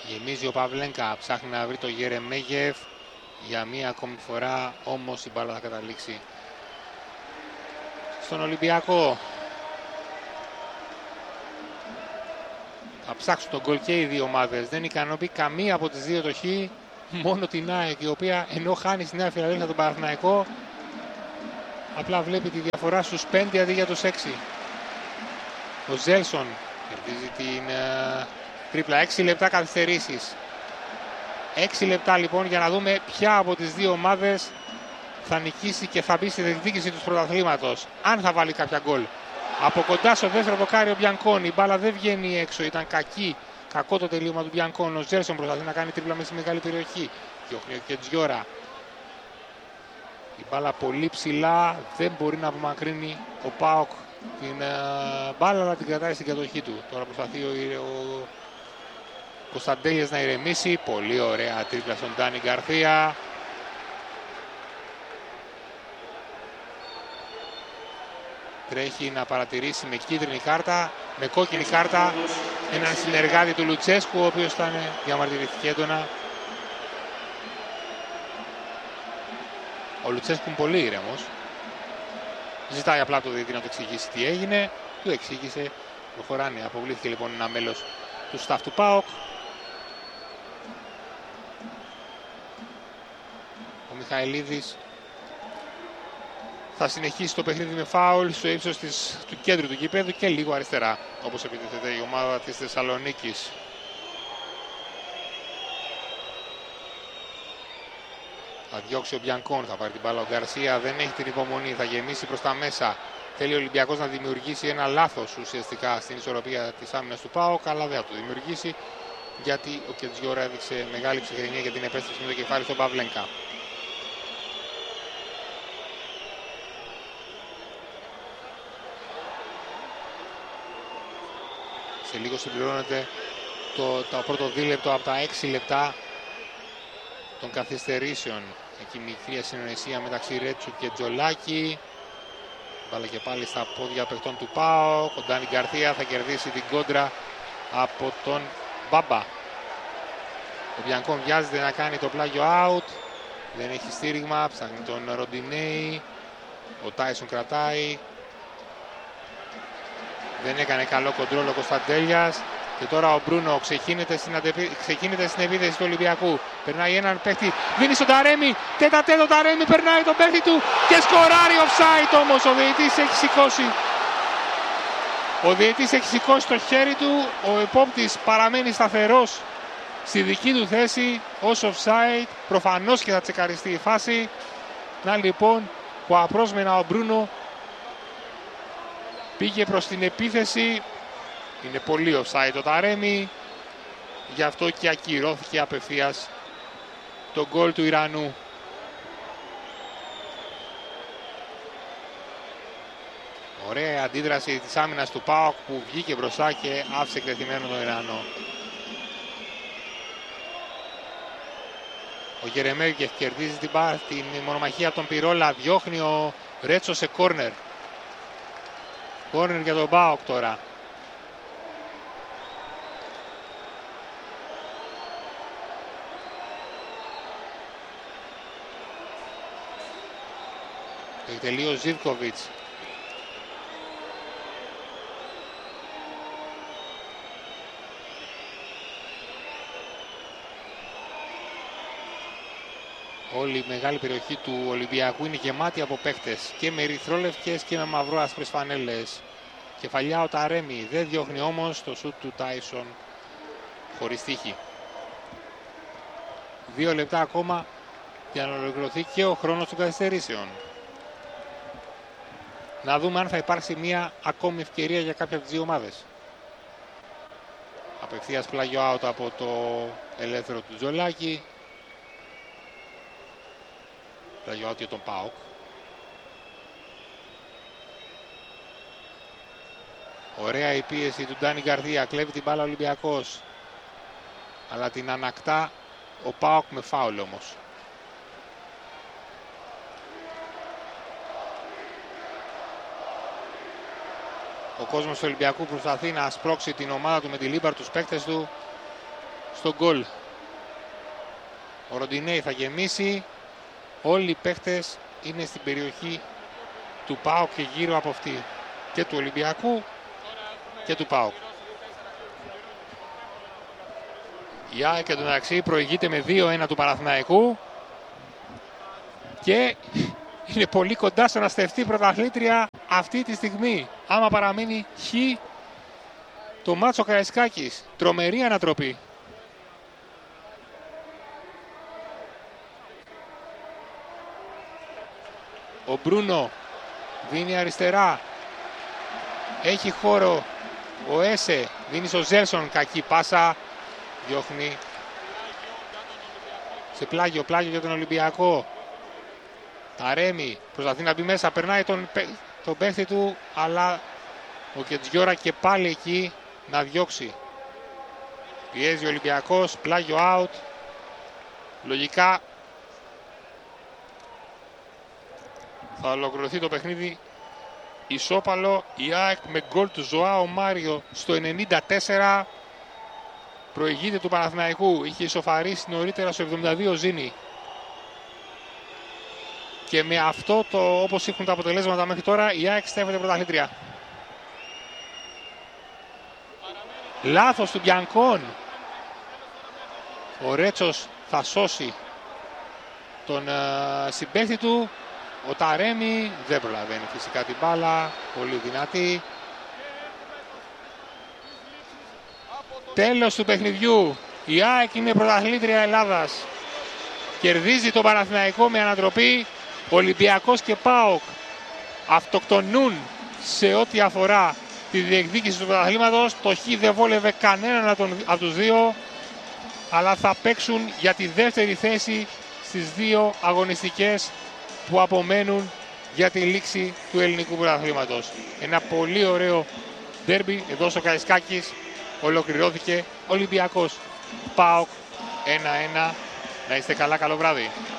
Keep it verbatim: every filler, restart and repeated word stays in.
Γεμίζει ο Παυλένκα, ψάχνει να βρει το Γερεμέγεφ για μία ακόμη φορά, όμως η μπάλα θα καταλήξει στον Ολυμπιακό. Θα ψάξουν τον γκολ και οι δύο ομάδες. Δεν ικανοποιεί καμία από τις δύο το χ. Μόνο την ΑΕΚ, η οποία ενώ χάνει στη Νέα Φιλαδέλφια τον Παναθηναϊκό, απλά βλέπει τη διαφορά στους πέντε αντί για τους έξι. Ο Ζέλσον κερδίζει την uh, τρίπλα. έξι λεπτά καθυστερήσεις. έξι λεπτά λοιπόν για να δούμε ποια από τις δύο ομάδες θα νικήσει και θα μπει στη διεκδίκηση του πρωταθλήματος. Αν θα βάλει κάποια γκολ. Από κοντά στο δεύτερο δοκάρι ο Μπιανκόνη. Η μπάλα δεν βγαίνει έξω. Ήταν κακή. Κακό το τελείωμα του Μπιανκόνη. Ο Ζέλσον προσπαθεί να κάνει τρίπλα μέσα στη μεγάλη περιοχή. Διώχνει ο Κετζιόρα. Η μπάλα πολύ ψηλά. Δεν μπορεί να απομακρύνει ο ΠΑΟΚ την uh, μπάλα, αλλά την κρατάει στην κατοχή του. Τώρα προσπαθεί ο, ο Κωνσταντέλιας να ηρεμήσει. Πολύ ωραία τρίπλα στον Ντάνι Γκαρθία. Τρέχει να παρατηρήσει με κίτρινη κάρτα, με κόκκινη κάρτα έναν συνεργάτη του Λουτσέσκου, ο οποίος ήταν διαμαρτυρήθηκε έντονα. Ο Λουτσέσκου είναι πολύ ήρεμος. Ζητάει απλά από το διαιτητή να του εξηγήσει τι έγινε. Του εξήγησε. Προχωράνε. Αποβλήθηκε λοιπόν ένα μέλος του staff του ΠΑΟΚ. Ο Μιχαηλίδης θα συνεχίσει το παιχνίδι με φάουλ στο ύψος της, του κέντρου του γηπέδου και λίγο αριστερά, όπως επιτίθεται η ομάδα της Θεσσαλονίκης. Θα διώξει ο Μπιανκόν, θα πάρει την μπάλα ο Γκαρσία, δεν έχει την υπομονή, θα γεμίσει προς τα μέσα. Θέλει ο Ολυμπιακός να δημιουργήσει ένα λάθος ουσιαστικά στην ισορροπία της άμυνας του ΠΑΟΚ, αλλά δεν θα το δημιουργήσει, γιατί ο Κετζιόρα έδειξε μεγάλη ψυχραιμία για την επέστρεψη με το κεφάλι στον Παυλένκα. Σε λίγο συμπληρώνεται το, το πρώτο δίλεπτο από τα έξι λεπτά των καθυστερήσεων. Εκεί μικρή ασυνοησία μεταξύ Ρέτσου και Τζολάκη. Βάλε και πάλι στα πόδια παιχτών του ΠΑΟΚ. Ο Ντάνι Γκαρθία θα κερδίσει την κόντρα από τον Μπάμπα. Ο Μπιανκόν βιάζεται να κάνει το πλάγιο out. Δεν έχει στήριγμα. Ψάχνει τον Ροντινέη. Ο Τάισον κρατάει. Δεν έκανε καλό κοντρόλ ο Κωνσταντέλιας. Και τώρα ο Μπρούνο ξεκίνεται στην, αντεπί... ξεκίνεται στην επίθεση του Ολυμπιακού. Περνάει έναν παίχτη. Δίνει στον Ταρέμι. Τέτα τέτο Ταρέμι. Περνάει τον παίχτη του. Και σκοράρει offside όμως. Ο διαιτητής έχει σηκώσει. Ο διαιτητής έχει σηκώσει το χέρι του. Ο επόπτης παραμένει σταθερός στη δική του θέση ως offside. Προφανώς και θα τσεκαριστεί η φάση. Να λοιπόν που απρόσμενα ο Μπρούνο πήγε προς την επίθεση. Είναι πολύ offside το Ταρέμι. Γι' αυτό και ακυρώθηκε απευθείας το γκολ του Ιρανού. Ωραία αντίδραση της άμυνας του ΠΑΟΚ που βγήκε μπροστά και άφησε εκτεθειμένο τον Ιρανό. Ο Γερεμέγεφ κερδίζει την, την μονομαχία από τον Πυρόλα. Διώχνει ο Ρέτσο σε κόρνερ. Κόρνερ για τον ΠΑΟΚ τώρα. Εκτελεί ο Ζίβκοβιτς. Όλη η μεγάλη περιοχή του Ολυμπιακού είναι γεμάτη από παίκτες και με ερυθρόλευκες και με μαυρό-άσπρες φανέλες. Κεφαλιά ο Ταρέμι, δεν διώχνει όμως το σουτ του Τάισον χωρίς τύχη. Δύο λεπτά ακόμα για να ολοκληρωθεί και ο χρόνος των καθυστερήσεων. Να δούμε αν θα υπάρξει μια ακόμη ευκαιρία για κάποια από τις δύο ομάδες. Απευθείας πλάγιο out από το ελεύθερο του Τζολάκη. Πλάγιο out για τον ΠΑΟΚ. Ωραία η πίεση του Ντάνι Γκαρδία. Κλέβει την μπάλα ο Ολυμπιακός. Αλλά την ανακτά ο ΠΑΟΚ με φάουλ όμως. Ο κόσμος του Ολυμπιακού προσπαθεί να σπρώξει την ομάδα του με τη λίμπαρ τους παίκτες του στο γκολ. Ο Ροντινέι θα γεμίσει. Όλοι οι παίχτες είναι στην περιοχή του ΠΑΟΚ και γύρω από αυτή. Και του Ολυμπιακού και του ΠΑΟΚ. Η ΑΕΚ εντωμεταξύ προηγείται με δύο ένα του Παναθηναϊκού. Και είναι πολύ κοντά στο να στεφτεί πρωταθλήτρια αυτή τη στιγμή. Άμα παραμείνει χ το μάτσο Καραϊσκάκης. Τρομερή ανατροπή. Ο Μπρούνο δίνει αριστερά. Έχει χώρο ο Έσε. Δίνει στο Ζέλσον. Κακή πάσα. Διώχνει σε πλάγιο. Πλάγιο για τον Ολυμπιακό. Ταρέμι προσπαθεί να μπει μέσα. Περνάει τον, τον παίχτη του. Αλλά ο Κετζιόρα και πάλι εκεί να διώξει. Πιέζει ο Ολυμπιακός. Πλάγιο out. Λογικά θα ολοκληρωθεί το παιχνίδι ισόπαλο. Η ΑΕΚ με γκολ του Ζωάο Μάριο στο ενενήντα τέσσερα προηγείται του Παναθηναϊκού. Είχε ισοφαρίσει νωρίτερα στο εβδομήντα δύο Ζήνη. Και με αυτό, το, όπως έχουν τα αποτελέσματα μέχρι τώρα, η ΑΕΚ στέφεται πρωταθλήτρια. Λάθος του Μπιανκόν. Ο Ρέτσος θα σώσει τον uh, συμπαίχτη του. Ο Ταρέμι δεν προλαβαίνει φυσικά την μπάλα. Πολύ δυνατή. Τέλος του παιχνιδιού. Η ΑΕΚ είναι πρωταθλήτρια Ελλάδας. Κερδίζει το Παναθηναϊκό με ανατροπή. Ολυμπιακός και ΠΑΟΚ αυτοκτονούν σε ό,τι αφορά τη διεκδίκηση του πρωταθλήματος. Το χ δεν βόλευε κανέναν από τους δύο, αλλά θα παίξουν για τη δεύτερη θέση στις δύο αγωνιστικές που απομένουν για τη λήξη του ελληνικού πρωταθλήματος. Ένα πολύ ωραίο ντέρμπι εδώ στο Καραϊσκάκης. Ολοκληρώθηκε. Ολυμπιακός ΠΑΟΚ ένα ένα. Να είστε καλά, καλό βράδυ.